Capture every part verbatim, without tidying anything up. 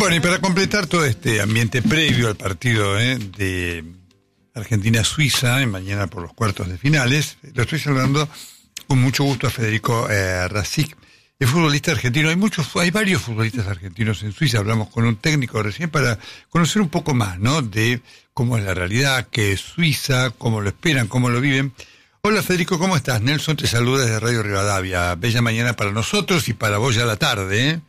Bueno, y para completar todo este ambiente previo al partido eh, de Argentina-Suiza, mañana por los cuartos de finales, lo estoy saludando con mucho gusto a Federico eh, Rasic, es futbolista argentino. Hay muchos, hay varios futbolistas argentinos en Suiza. Hablamos con un técnico recién para conocer un poco más, ¿no? De cómo es la realidad, qué es Suiza, cómo lo esperan, cómo lo viven. Hola Federico, ¿cómo estás? Nelson te saluda desde Radio Rivadavia. Bella mañana para nosotros y para vos ya la tarde, ¿eh?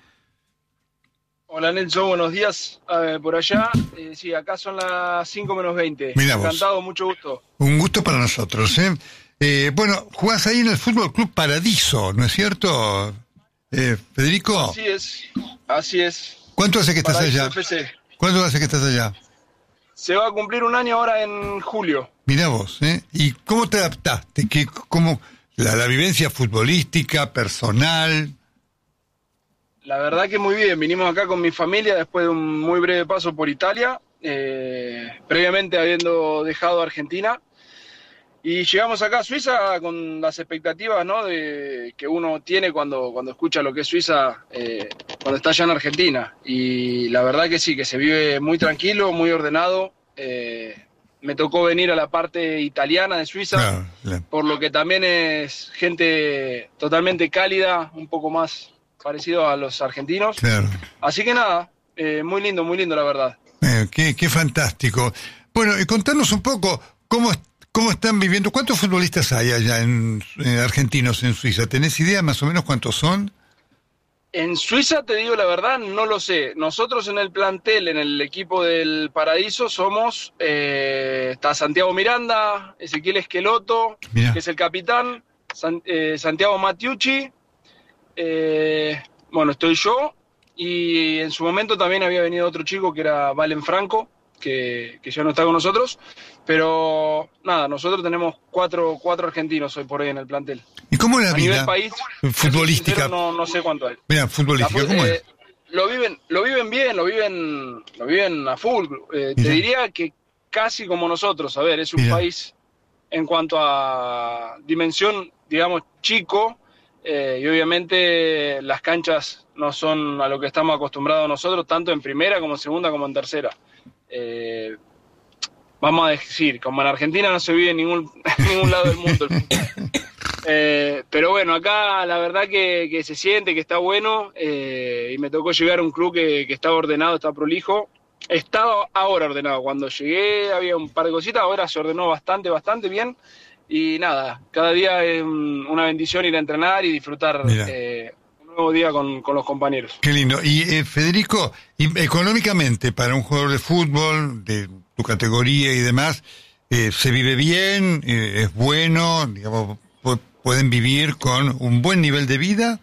Hola Nelson, buenos días eh, por allá. Eh, sí, acá son las cinco menos veinte. Mirá vos. Encantado, mucho gusto. Un gusto para nosotros, ¿eh? eh bueno, jugás ahí en el Fútbol Club Paradiso, ¿no es cierto, eh, Federico? Así es, así es. ¿Cuánto hace que estás Paradiso allá? F C. ¿Cuánto hace que estás allá? Se va a cumplir un año ahora en julio. Mirá vos, ¿eh? ¿Y cómo te adaptaste? ¿Qué, cómo, la, la vivencia futbolística, personal? La verdad que muy bien, vinimos acá con mi familia después de un muy breve paso por Italia, eh, previamente habiendo dejado Argentina, y llegamos acá a Suiza con las expectativas, ¿no?, de que uno tiene cuando, cuando escucha lo que es Suiza, eh, cuando está allá en Argentina, y la verdad que sí, que se vive muy tranquilo, muy ordenado. eh, me tocó venir a la parte italiana de Suiza, Claro, claro. por lo que también es gente totalmente cálida, un poco más parecido a los argentinos. Claro. Así que nada, eh, muy lindo, muy lindo la verdad. Eh, qué, qué fantástico. Bueno, y contanos un poco cómo, cómo están viviendo. ¿Cuántos futbolistas hay allá en, en argentinos en Suiza? ¿Tenés idea más o menos cuántos son? En Suiza, te digo la verdad, no lo sé. Nosotros en el plantel, en el equipo del Paradiso, somos, eh, está Santiago Miranda, Ezequiel Esqueloto, Mirá. que es el capitán, San, eh, Santiago Mattiucci, eh, bueno, estoy yo, y en su momento también había venido otro chico que era Valen Franco, que, que ya no está con nosotros, pero nada, nosotros tenemos cuatro, cuatro argentinos hoy por hoy en el plantel. ¿Y cómo es la A vida nivel país, futbolística? sincero, no, no sé cuánto hay. Mira, futbolística, La fu- ¿cómo eh, es? Lo viven, lo viven bien, lo viven, lo viven a full. Eh, te Mirá. diría que casi como nosotros. A ver, es un Mirá. país en cuanto a dimensión, digamos, chico, eh, y obviamente las canchas no son a lo que estamos acostumbrados nosotros, tanto en primera como en segunda como en tercera. Eh, vamos a decir, como en Argentina no se vive en ningún, en ningún lado del mundo el fútbol. Eh, pero bueno, acá la verdad que, que se siente, que está bueno, eh, y me tocó llegar a un club que, que está ordenado, está prolijo. Estaba ahora ordenado, cuando llegué había un par de cositas, ahora se ordenó bastante, bastante bien. Y nada, cada día es un, una bendición ir a entrenar y disfrutar eh, un nuevo día con, con los compañeros. Qué lindo. Y eh, Federico, y económicamente, para un jugador de fútbol, de tu categoría y demás, eh, ¿se vive bien? Eh, ¿Es bueno? Digamos, ¿pueden vivir con un buen nivel de vida?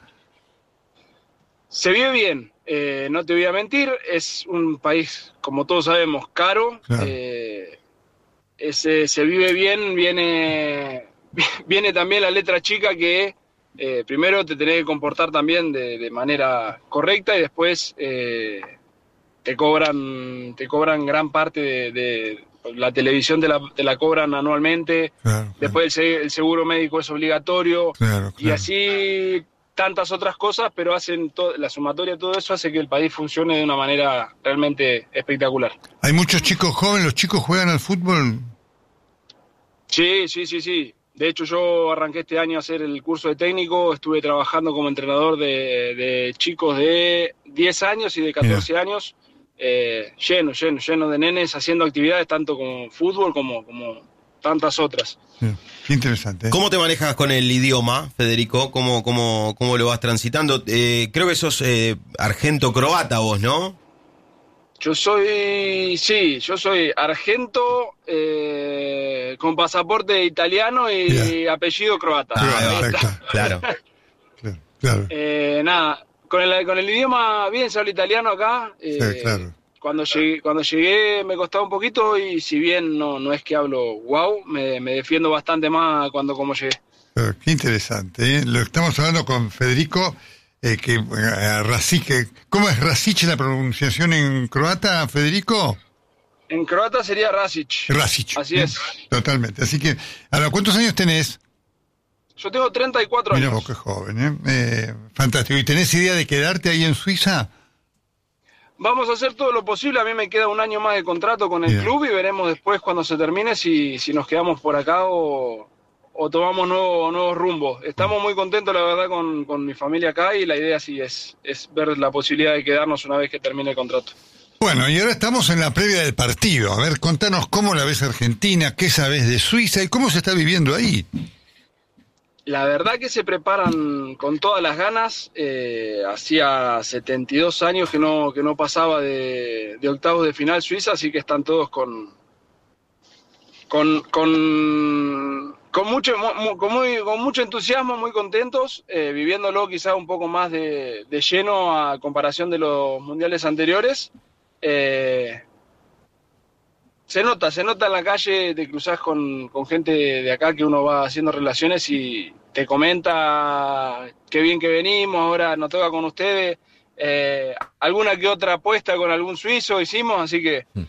Se vive bien, eh, no te voy a mentir, es un país, como todos sabemos, caro. Claro. Eh, ese, se vive bien, viene, viene también la letra chica que eh, primero te tenés que comportar también de, de manera correcta y después eh, te cobran te cobran gran parte de, de la televisión, te la, te la cobran anualmente. Claro, claro. Después el, el seguro médico es obligatorio. Claro, claro. Y así tantas otras cosas, pero hacen to- la sumatoria de todo eso hace que el país funcione de una manera realmente espectacular. Hay muchos chicos jóvenes, ¿los chicos juegan al fútbol? Sí, sí, sí, sí. De hecho, yo arranqué este año a hacer el curso de técnico, estuve trabajando como entrenador de, de chicos de diez años y de catorce Mira. años, eh, lleno, lleno, lleno de nenes haciendo actividades tanto como fútbol como, como tantas otras. Sí. Qué interesante. ¿eh? ¿Cómo te manejas con el idioma, Federico? ¿Cómo, cómo, cómo lo vas transitando? Eh, creo que sos eh, argento-croata vos, ¿no? Yo soy, sí, yo soy argento, eh, con pasaporte italiano y Bien. apellido croata. Ah, Claro, ahí va. perfecto. Claro. Claro, claro. Eh, nada, con el, con el idioma bien, se habla italiano acá. Eh, Sí, claro. Cuando llegué, cuando llegué me costaba un poquito y si bien no, no es que hablo wow, me, me defiendo bastante más cuando como llegué. Claro, qué interesante, ¿eh? Lo estamos hablando con Federico, eh, que eh, Rasic, eh, ¿cómo es Rasic la pronunciación en croata, Federico? En croata sería Rasic. Rasic. Así ¿eh? es. Totalmente. Así que, ahora, ¿cuántos años tenés? Yo tengo treinta y cuatro Mira años. vos qué joven, ¿eh? Eh, fantástico. ¿Y tenés idea de quedarte ahí en Suiza? Vamos a hacer todo lo posible, a mí me queda un año más de contrato con el Bien. club y veremos después cuando se termine si, si nos quedamos por acá o, o tomamos nuevo, nuevos rumbos. Estamos muy contentos, la verdad, con, con mi familia acá y la idea sí es, es ver la posibilidad de quedarnos una vez que termine el contrato. Bueno, y ahora estamos en la previa del partido. A ver, contanos cómo la ves Argentina, qué sabes de Suiza y cómo se está viviendo ahí. La verdad que se preparan con todas las ganas. Eh, hacía setenta y dos años que no, que no pasaba de, de octavos de final Suiza, así que están todos con con, con, con, mucho, mu, con, muy, con mucho entusiasmo, muy contentos, eh, viviéndolo quizá un poco más de, de lleno a comparación de los mundiales anteriores. Eh, Se nota, se nota en la calle, te cruzás con, con gente de acá que uno va haciendo relaciones y te comenta qué bien que venimos, ahora nos toca con ustedes. Eh, alguna que otra apuesta con algún suizo hicimos, así que